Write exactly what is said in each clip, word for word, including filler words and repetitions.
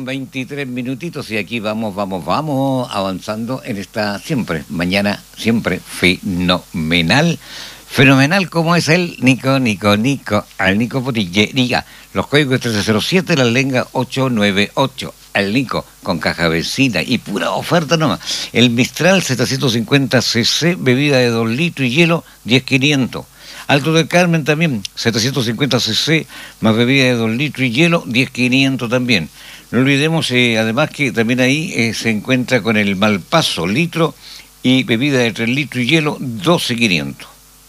veintitrés minutitos y aquí vamos, vamos, vamos avanzando en esta siempre, mañana siempre fenomenal. Fenomenal como es el Nico, Nico, Nico, al Nico Botillería. Los códigos trece cero siete, la lenga ocho nueve ocho. El Nico con caja vecina y pura oferta nomás. El Mistral setecientos cincuenta cc, bebida de dos litros y hielo, diez quinientos. Alto del Carmen también, setecientos cincuenta cc, más bebida de dos litros y hielo, diez quinientos también. No olvidemos eh, además que también ahí eh, se encuentra con el Malpaso, litro y bebida de tres litros y hielo, doce quinientos.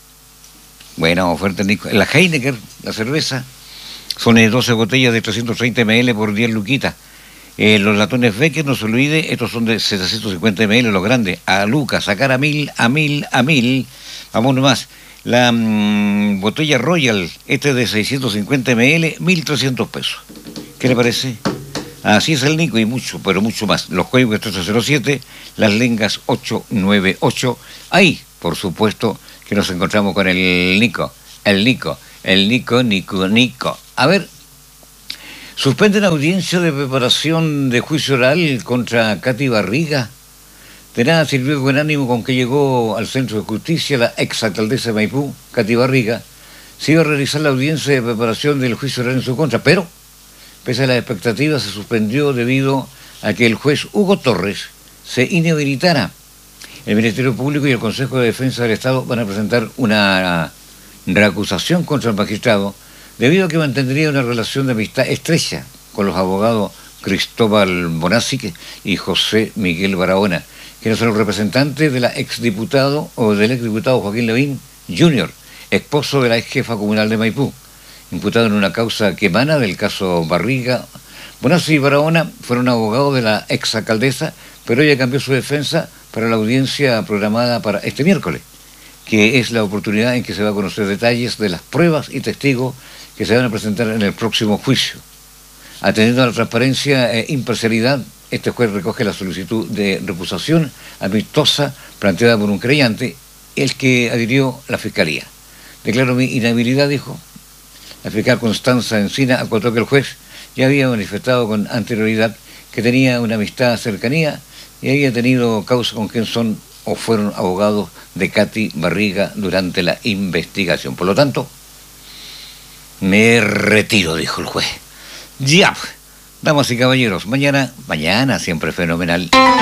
Buena oferta, Nico. La Heineken, la cerveza, son eh, doce botellas de trescientos treinta mililitros por diez luquitas. Eh, los latones Becker, no se olvide, estos son de setecientos cincuenta mililitros, los grandes. A Lucas, sacar a mil, a mil, a mil. Vamos nomás. La mmm, botella Royal, este de seiscientos cincuenta mililitros, mil trescientos pesos. ¿Qué le parece? Así es el Nico y mucho, pero mucho más. Los códigos trece cero siete, las lengas ocho nueve ocho. Ahí, por supuesto, que nos encontramos con el Nico. El Nico, el Nico, Nico, Nico. A ver, suspenden audiencia de preparación de juicio oral contra Katy Barriga. De nada sirvió buen ánimo con que llegó al Centro de Justicia la exalcaldesa de Maipú, Katy Barriga. Se iba a realizar la audiencia de preparación del juicio oral en su contra, pero, pese a las expectativas, se suspendió debido a que el juez Hugo Torres se inhabilitara. El Ministerio Público y el Consejo de Defensa del Estado van a presentar una reacusación contra el magistrado debido a que mantendría una relación de amistad estrecha con los abogados Cristóbal Bonazzi y José Miguel Barahona, quienes son los representantes de la exdiputado o del exdiputado Joaquín Lavín junior, esposo de la ex jefa comunal de Maipú, imputado en una causa que emana del caso Barriga. Bonazzi y Barahona fueron abogados de la exalcaldesa, pero ella cambió su defensa para la audiencia programada para este miércoles, que es la oportunidad en que se va a conocer detalles de las pruebas y testigos que se van a presentar en el próximo juicio. Atendiendo a la transparencia e imparcialidad, este juez recoge la solicitud de recusación amistosa planteada por un creyente, el que adhirió la Fiscalía. Declaro mi inhabilidad, dijo. La fiscal Constanza Encina acotó que el juez ya había manifestado con anterioridad que tenía una amistad cercanía y había tenido causa con quien son o fueron abogados de Katy Barriga durante la investigación. Por lo tanto, me retiro, dijo el juez. Ya, damas y caballeros, mañana, mañana siempre fenomenal.